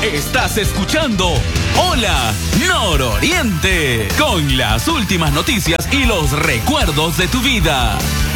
Estás escuchando Hola Nororiente, con las últimas noticias y los recuerdos de tu vida.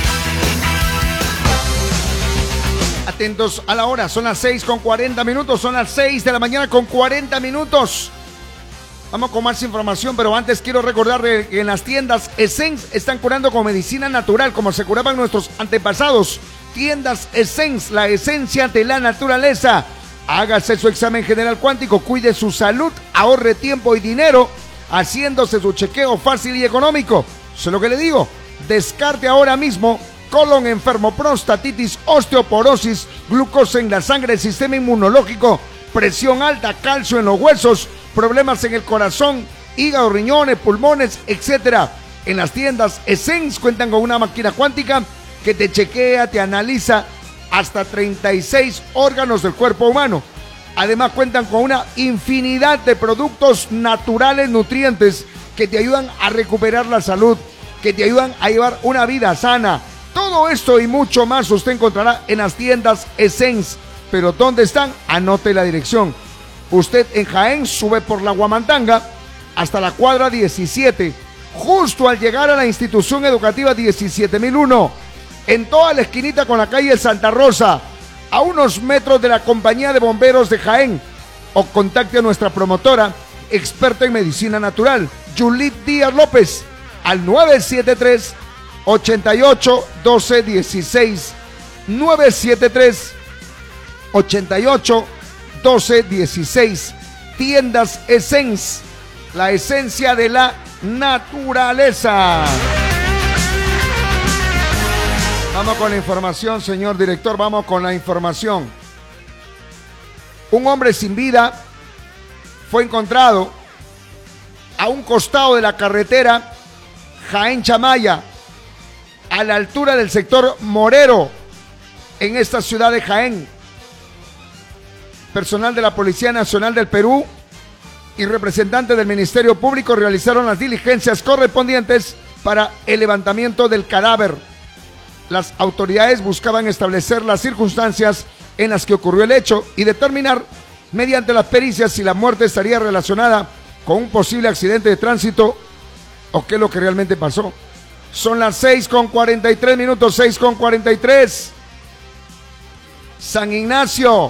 Atentos a la hora, son las 6:40, son las 6 de la mañana con 40 minutos. Vamos con más información, pero antes quiero recordar que en las tiendas Essence están curando con medicina natural, como se curaban nuestros antepasados. Tiendas Essence, la esencia de la naturaleza. Hágase su examen general cuántico, cuide su salud, ahorre tiempo y dinero, haciéndose su chequeo fácil y económico. Eso es lo que le digo. Descarte ahora mismo colon enfermo, prostatitis, osteoporosis, glucosa en la sangre, sistema inmunológico, presión alta, calcio en los huesos, problemas en el corazón, hígado, riñones, pulmones, etc. En las tiendas Essence cuentan con una máquina cuántica que te chequea, te analiza hasta 36 órganos del cuerpo humano. Además cuentan con una infinidad de productos naturales, nutrientes, que te ayudan a recuperar la salud, que te ayudan a llevar una vida sana. Todo esto y mucho más usted encontrará en las tiendas Essence. Pero ¿dónde están? Anote la dirección. Usted en Jaén sube por la Huamantanga hasta la cuadra 17, justo al llegar a la institución educativa 17001. En toda la esquinita con la calle Santa Rosa, a unos metros de la Compañía de Bomberos de Jaén. O contacte a nuestra promotora, experta en medicina natural, Yulit Díaz López, al 973-88-1216. 973-88-1216. Tiendas Essence, la esencia de la naturaleza. Vamos con la información, señor director, vamos con la información. Un hombre sin vida fue encontrado a un costado de la carretera Jaén-Chamaya, a la altura del sector Morero, en esta ciudad de Jaén. Personal de la Policía Nacional del Perú y representantes del Ministerio Público realizaron las diligencias correspondientes para el levantamiento del cadáver. Las autoridades buscaban establecer las circunstancias en las que ocurrió el hecho y determinar mediante las pericias si la muerte estaría relacionada con un posible accidente de tránsito o qué es lo que realmente pasó. Son las 6:43, 6:43. San Ignacio.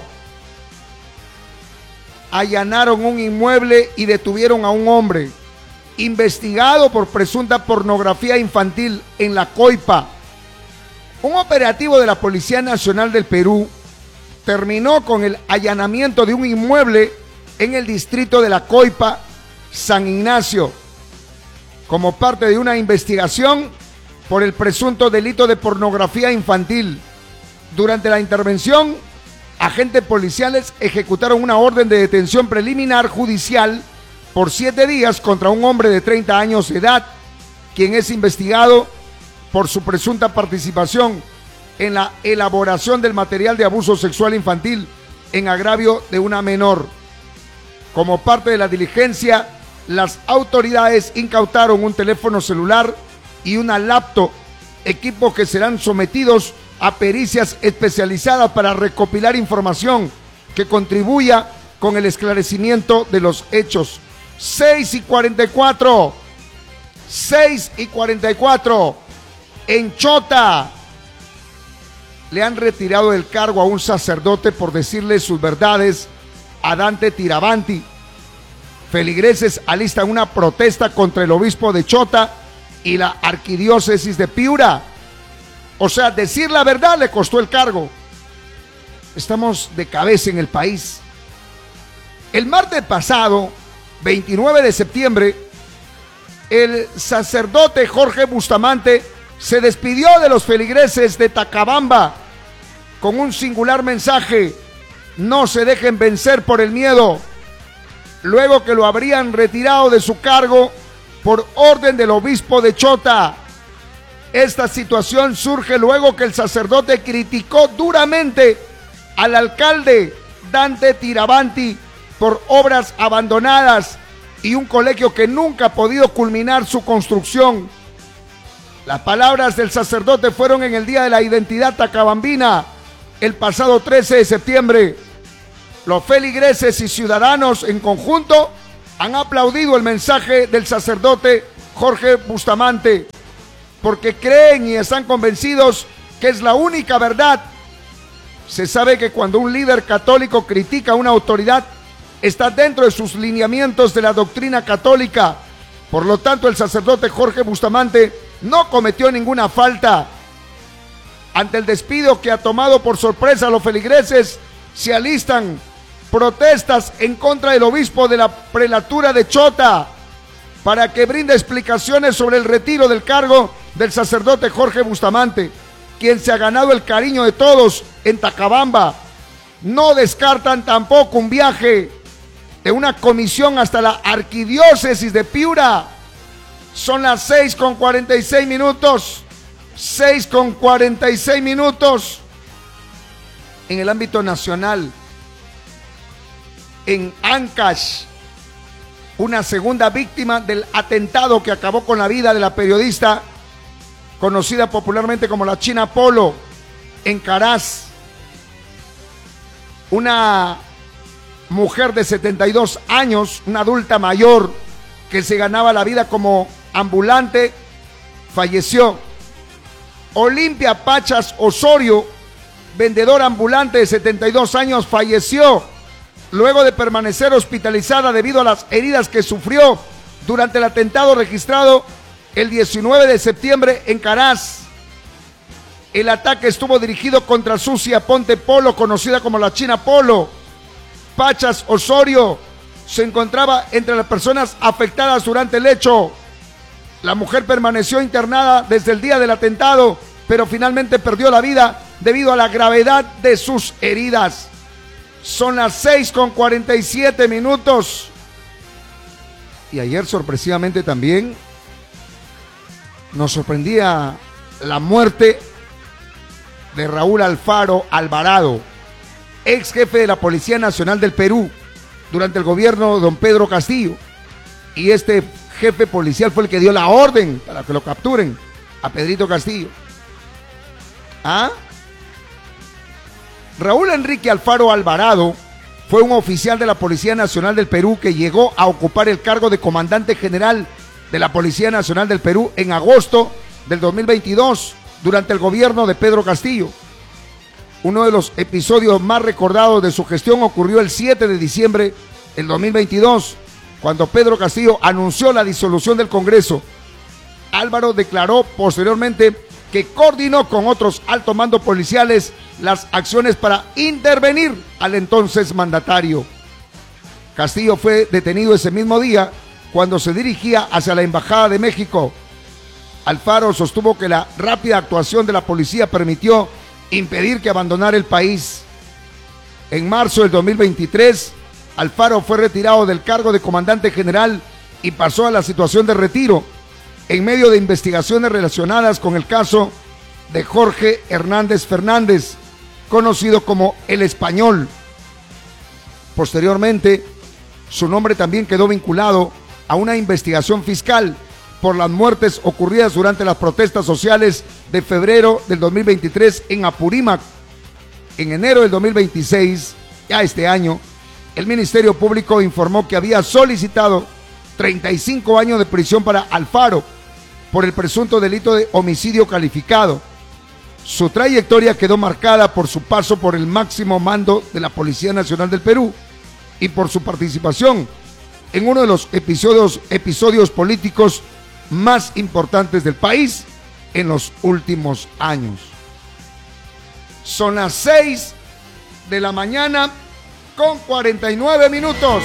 Allanaron un inmueble y detuvieron a un hombre investigado por presunta pornografía infantil en La Coipa. Un operativo de la Policía Nacional del Perú terminó con el allanamiento de un inmueble en el distrito de La Coipa, San Ignacio, como parte de una investigación por el presunto delito de pornografía infantil. Durante la intervención, agentes policiales ejecutaron una orden de detención preliminar judicial por 7 días contra un hombre de 30 años de edad, quien es investigado por su presunta participación en la elaboración del material de abuso sexual infantil en agravio de una menor. Como parte de la diligencia, las autoridades incautaron un teléfono celular y una laptop, equipos que serán sometidos a pericias especializadas para recopilar información que contribuya con el esclarecimiento de los hechos. 6:44. En Chota le han retirado el cargo a un sacerdote por decirle sus verdades a Dante Tirabanti. Feligreses alistan una protesta contra el obispo de Chota y la arquidiócesis de Piura. O sea, decir la verdad le costó el cargo. Estamos de cabeza en el país. El martes pasado, 29 de septiembre, el sacerdote Jorge Bustamante se despidió de los feligreses de Tacabamba con un singular mensaje: no se dejen vencer por el miedo, luego que lo habrían retirado de su cargo por orden del obispo de Chota. Esta situación surge luego que el sacerdote criticó duramente al alcalde Dante Tirabanti por obras abandonadas y un colegio que nunca ha podido culminar su construcción. Las palabras del sacerdote fueron en el Día de la Identidad Tacabambina, el pasado 13 de septiembre. Los feligreses y ciudadanos en conjunto han aplaudido el mensaje del sacerdote Jorge Bustamante, porque creen y están convencidos que es la única verdad. Se sabe que cuando un líder católico critica a una autoridad, está dentro de sus lineamientos de la doctrina católica. Por lo tanto, el sacerdote Jorge Bustamante no cometió ninguna falta. Ante el despido que ha tomado por sorpresa a los feligreses, se alistan protestas en contra del obispo de la prelatura de Chota para que brinde explicaciones sobre el retiro del cargo del sacerdote Jorge Bustamante, quien se ha ganado el cariño de todos en Tacabamba. No descartan tampoco un viaje de una comisión hasta la arquidiócesis de Piura. Son las 6:46 minutos. 6:46 minutos. En el ámbito nacional, en Ancash, una segunda víctima del atentado que acabó con la vida de la periodista conocida popularmente como la China Polo. En Caraz, una mujer de 72 años, una adulta mayor que se ganaba la vida como ambulante, falleció. Olimpia Pachas Osorio, vendedora ambulante de 72 años, falleció luego de permanecer hospitalizada debido a las heridas que sufrió durante el atentado registrado el 19 de septiembre en Caraz. El ataque estuvo dirigido contra Sucia Ponte Polo, conocida como la China Polo. Pachas Osorio se encontraba entre las personas afectadas durante el hecho. La mujer permaneció internada desde el día del atentado, pero finalmente perdió la vida debido a la gravedad de sus heridas. Son las 6:47 minutos. Y ayer sorpresivamente también nos sorprendía la muerte de Raúl Alfaro Alvarado, ex jefe de la Policía Nacional del Perú durante el gobierno de don Pedro Castillo. Y este jefe policial fue el que dio la orden para que lo capturen a Pedrito Castillo. Raúl Enrique Alfaro Alvarado fue un oficial de la Policía Nacional del Perú que llegó a ocupar el cargo de comandante general de la Policía Nacional del Perú en agosto del 2022 durante el gobierno de Pedro Castillo. Uno de los episodios más recordados de su gestión ocurrió el 7 de diciembre del 2022, cuando Pedro Castillo anunció la disolución del Congreso. Álvaro declaró posteriormente que coordinó con otros alto mando policiales las acciones para intervenir al entonces mandatario. Castillo fue detenido ese mismo día cuando se dirigía hacia la Embajada de México. Alfaro sostuvo que la rápida actuación de la policía permitió impedir que abandonara el país. En marzo del 2023, Alfaro fue retirado del cargo de comandante general y pasó a la situación de retiro en medio de investigaciones relacionadas con el caso de Jorge Hernández Fernández, conocido como El Español. Posteriormente, su nombre también quedó vinculado a una investigación fiscal por las muertes ocurridas durante las protestas sociales de febrero del 2023 en Apurímac. En enero del 2026, ya este año, el Ministerio Público informó que había solicitado 35 años de prisión para Alfaro por el presunto delito de homicidio calificado. Su trayectoria quedó marcada por su paso por el máximo mando de la Policía Nacional del Perú y por su participación en uno de los episodios políticos más importantes del país en los últimos años. Son las 6 de la mañana con 49 minutos.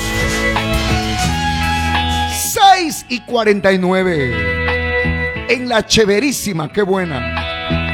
6:49. En la Chéverísima, qué buena.